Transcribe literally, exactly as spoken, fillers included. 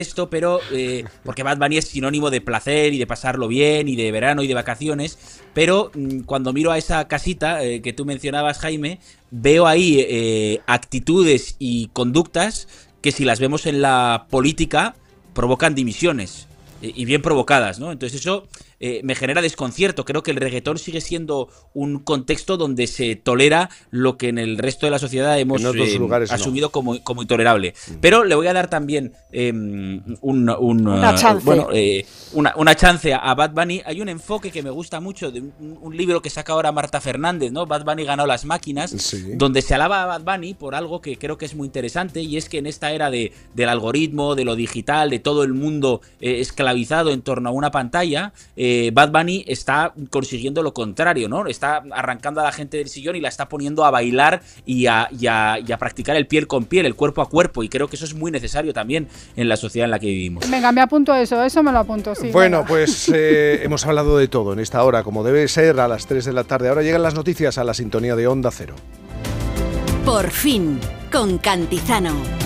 esto, pero eh, porque Bad Bunny es sinónimo de placer y de pasarlo bien y de verano y de vacaciones, pero mmm, cuando miro a esa casita eh, que tú mencionabas, Jaime, veo ahí eh, actitudes y conductas que si las vemos en la política provocan dimisiones eh, y bien provocadas, ¿no? Entonces eso eh, me genera desconcierto. Creo que el reggaetón sigue siendo un contexto donde se tolera lo que en el resto de la sociedad hemos eh, asumido no. como, como intolerable. Mm. Pero le voy a dar también eh, un, un, una chance, bueno, eh, una, una chance a Bad Bunny. Hay un enfoque que me gusta mucho de un, un libro que saca ahora Marta Fernández, ¿no? Bad Bunny ganó las máquinas, sí. donde se alaba a Bad Bunny por algo que creo que es muy interesante, y es que en esta era de, del algoritmo, de lo digital, de todo el mundo eh, esclavizado en torno a una pantalla, eh, Bad Bunny está consiguiendo lo contrario, ¿no? Está arrancando a la gente del sillón y la está poniendo a bailar y a, y a, y a practicar el piel con piel, el cuerpo a cuerpo, y creo que eso es muy necesario también en la sociedad en la que vivimos. Venga, me apunto eso, eso me lo apunto, sí. Bueno, venga. pues eh, hemos hablado de todo en esta hora, como debe ser, a las tres de la tarde. Ahora llegan las noticias a la sintonía de Onda Cero. Por fin, con Cantizano.